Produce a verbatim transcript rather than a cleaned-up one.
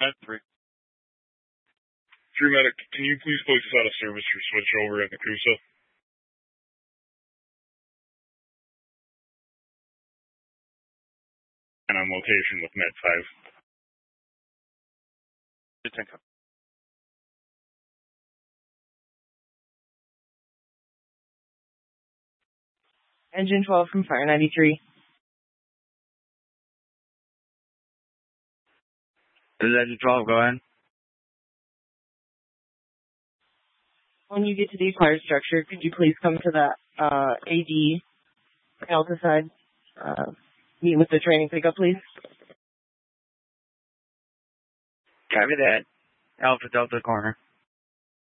three. Three medic, can you please place us out of service for switch over at the Crusoe? And on location with Med five. Engine twelve from Fire ninety-three. This is Engine twelve, go ahead. When you get to the acquired structure, could you please come to the uh, A D Delta side? Uh, meet with the training pickup, please. Copy that. Alpha Delta corner.